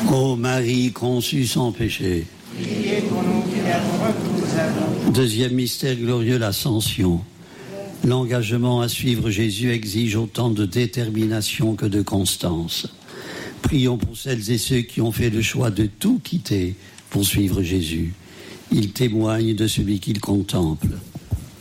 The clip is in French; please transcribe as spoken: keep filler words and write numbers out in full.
Ô Marie conçue sans péché. Priez pour nous pécheurs que nous avons. Deuxième mystère glorieux, l'ascension. L'engagement à suivre Jésus exige autant de détermination que de constance. Prions pour celles et ceux qui ont fait le choix de tout quitter pour suivre Jésus. Ils témoignent de celui qu'ils contemplent.